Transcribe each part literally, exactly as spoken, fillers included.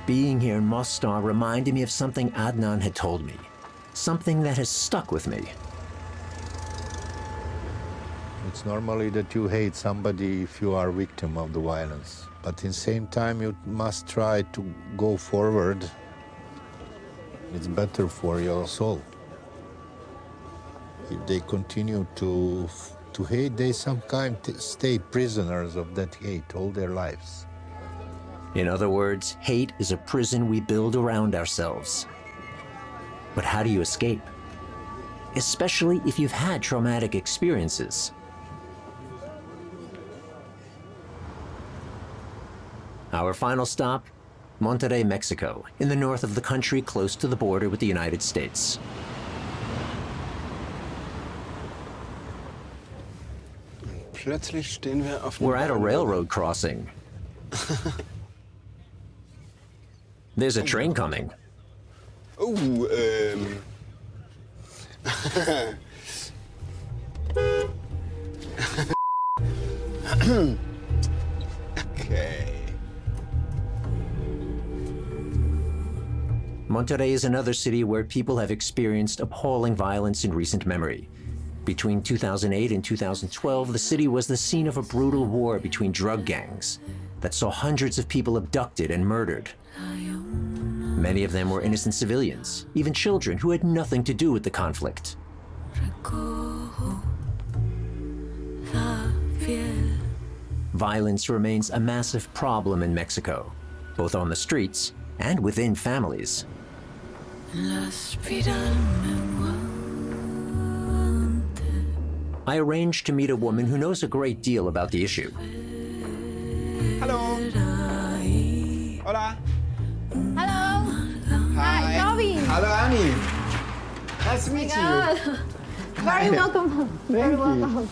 Being here in Mostar reminded me of something Adnan had told me, something that has stuck with me. It's normally that you hate somebody if you are a victim of the violence. But at the same time, you must try to go forward. It's better for your soul. If they continue to, to hate, they sometimes stay prisoners of that hate all their lives. In other words, hate is a prison we build around ourselves. But how do you escape? Especially if you've had traumatic experiences. Our final stop, Monterrey, Mexico, in the north of the country close to the border with the United States. Plötzlich stehen wir auf We're at a railroad crossing. There's a train coming. Oh, ähm. Okay. Monterrey is another city where people have experienced appalling violence in recent memory. Between two thousand eight and two thousand twelve, the city was the scene of a brutal war between drug gangs that saw hundreds of people abducted and murdered. Many of them were innocent civilians, even children who had nothing to do with the conflict. Violence remains a massive problem in Mexico, both on the streets and within families. I arranged to meet a woman who knows a great deal about the issue. Hello. Hola. Hello. Hi. Hi, Robin. Hello, Annie. Nice to meet you. God. Very welcome. Very welcome.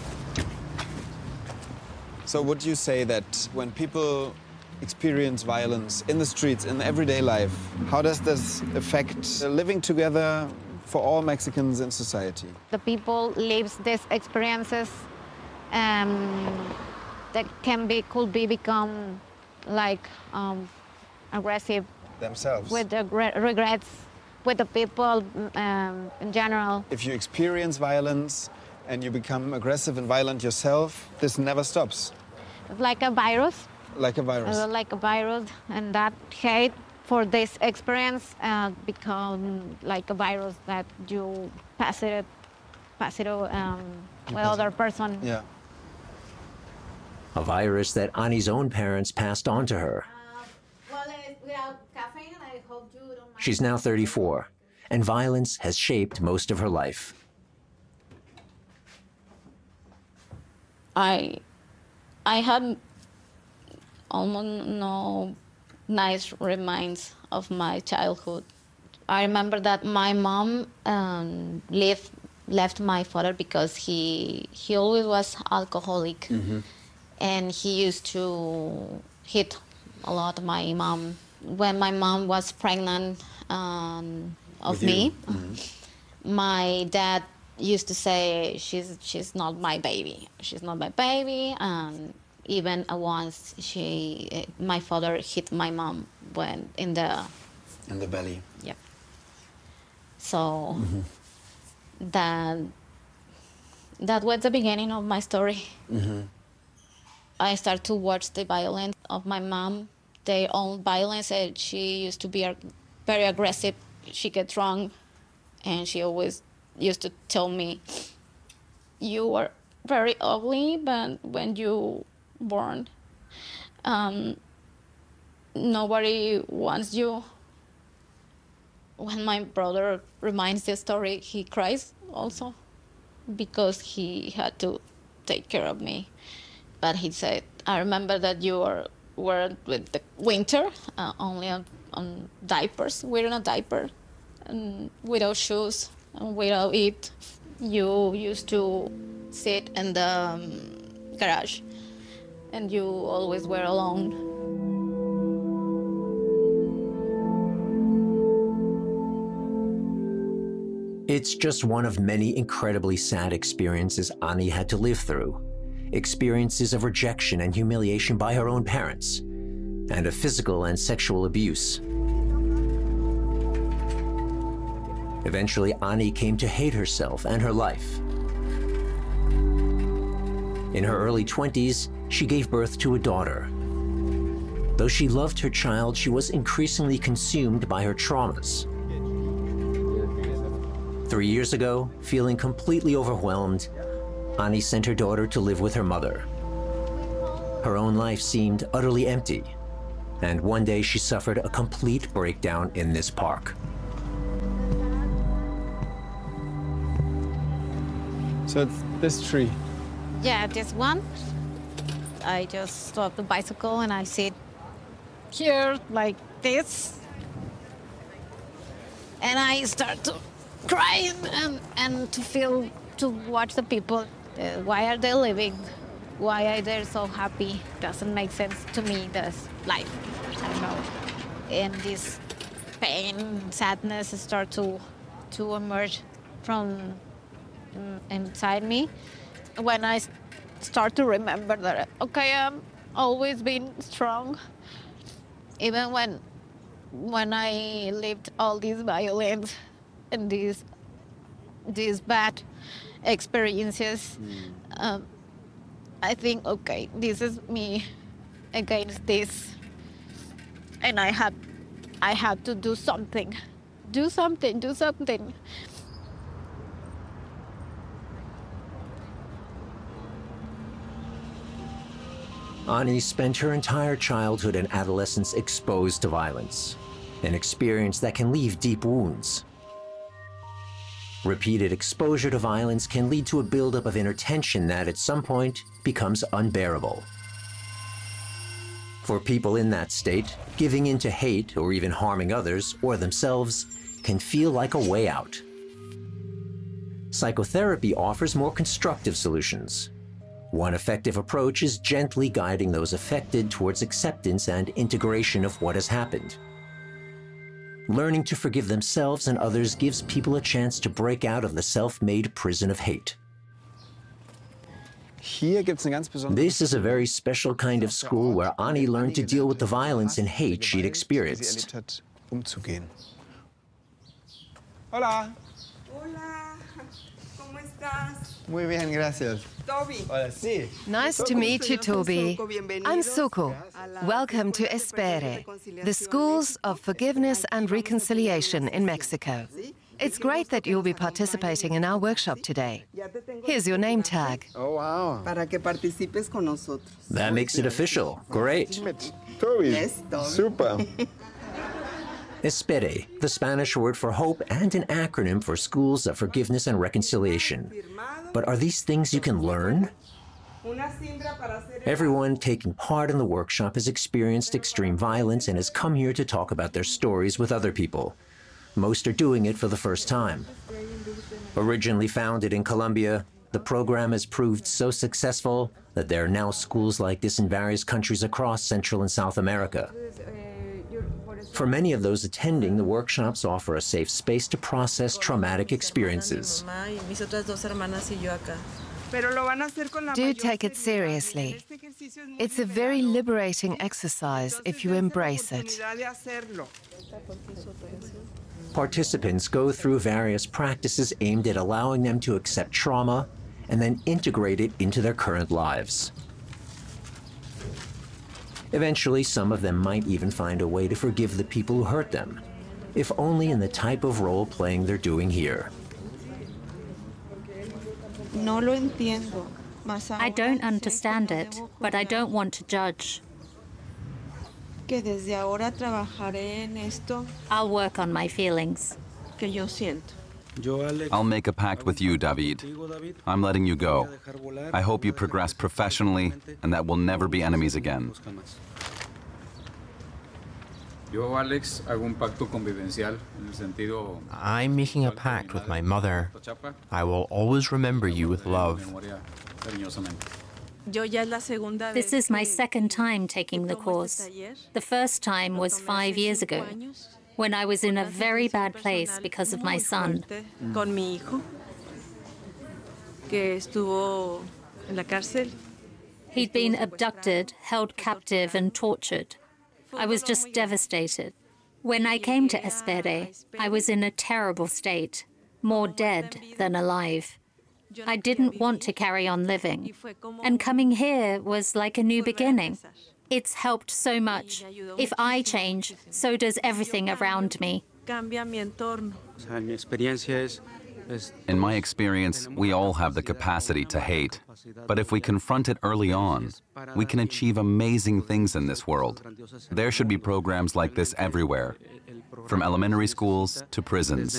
So would you say that when people experience violence in the streets, in everyday life, how does this affect living together for all Mexicans in society? The people lives these experiences um, that can be, could be become like um, aggressive Themselves? with the re regrets with the people um, in general. If you experience violence and you become aggressive and violent yourself, this never stops. It's like a virus. Like a virus. Uh, like a virus, and that hate for this experience uh, become like a virus that you pass it, pass it um, with other person. Yeah. A virus that Annie's own parents passed on to her. Uh, well, without caffeine, I hope you don't mind. She's now thirty-four, and violence has shaped most of her life. I, I had almost no nice reminds of my childhood. I remember that my mom um, left, left my father because he, he always was alcoholic. Mm-hmm. And he used to hit a lot my mom. When my mom was pregnant um, of me, mm-hmm. my dad used to say, she's, she's not my baby. She's not my baby. And even once she, my father hit my mom when in the... In the belly. Yeah. So mm-hmm. that, that was the beginning of my story. Mm-hmm. I started to watch the violence of my mom, their own violence. And she used to be very aggressive. She gets drunk, and she always used to tell me, you are very ugly, but when you born, um, nobody wants you. When my brother reminds the story, he cries also because he had to take care of me. But he said, I remember that you were, were with the winter, uh, only on, on diapers, wearing a diaper, and without shoes, and without eat. You used to sit in the um, garage, and you always were alone. It's just one of many incredibly sad experiences Annie had to live through. Experiences of rejection and humiliation by her own parents, and of physical and sexual abuse. Eventually, Ani came to hate herself and her life. In her early twenties, she gave birth to a daughter. Though she loved her child, she was increasingly consumed by her traumas. Three years ago, feeling completely overwhelmed, Ani sent her daughter to live with her mother. Her own life seemed utterly empty, and one day she suffered a complete breakdown in this park. So it's this tree. Yeah, this one. I just stop the bicycle and I sit here like this. And I start to cry and, and to feel, to watch the people. Uh, why are they living? Why are they so happy? Doesn't make sense to me, this life. I don't know. And this pain, sadness start to, to emerge from mm, inside me. When I start to remember that, okay, I'm always been strong. Even when, when I lived all these violence and these, these bad experiences, mm. um, I think, okay, this is me against this. And I had, I had to do something. Do something, do something. Ani spent her entire childhood and adolescence exposed to violence, an experience that can leave deep wounds. Repeated exposure to violence can lead to a buildup of inner tension that at some point becomes unbearable. For people in that state, giving in to hate or even harming others or themselves can feel like a way out. Psychotherapy offers more constructive solutions. One effective approach is gently guiding those affected towards acceptance and integration of what has happened. Learning to forgive themselves and others gives people a chance to break out of the self-made prison of hate. Hier gibt's eine ganz besondere. This is a very special kind of school where Ani learned to deal with the violence and hate she'd experienced. Umzugehen. Hola. Hola, ¿cómo estás? Muy bien, gracias. Toby. Hola, sí. Nice to meet you, Toby. I'm Suko. Welcome to Espere, the Schools of Forgiveness and Reconciliation in Mexico. It's great that you'll be participating in our workshop today. Here's your name tag. Oh, wow. Para que participes con nosotros. That makes it official. Great. Toby. Yes, Toby. Super. Espere, the Spanish word for hope and an acronym for Schools of Forgiveness and Reconciliation. But are these things you can learn? Everyone taking part in the workshop has experienced extreme violence and has come here to talk about their stories with other people. Most are doing it for the first time. Originally founded in Colombia, the program has proved so successful that there are now schools like this in various countries across Central and South America. For many of those attending, the workshops offer a safe space to process traumatic experiences. Do take it seriously. It's a very liberating exercise if you embrace it. Participants go through various practices aimed at allowing them to accept trauma and then integrate it into their current lives. Eventually, some of them might even find a way to forgive the people who hurt them, if only in the type of role-playing they're doing here. I don't understand it, but I don't want to judge. I'll work on my feelings. I'll make a pact with you, David. I'm letting you go. I hope you progress professionally and that we'll never be enemies again. I'm making a pact with my mother. I will always remember you with love. This is my second time taking the course. The first time was five years ago, when I was in a very bad place because of my son. He'd been abducted, held captive, and tortured. I was just devastated. When I came to Espere, I was in a terrible state, more dead than alive. I didn't want to carry on living, and coming here was like a new beginning. It's helped so much. If I change, so does everything around me. In my experience, we all have the capacity to hate. But if we confront it early on, we can achieve amazing things in this world. There should be programs like this everywhere, from elementary schools to prisons.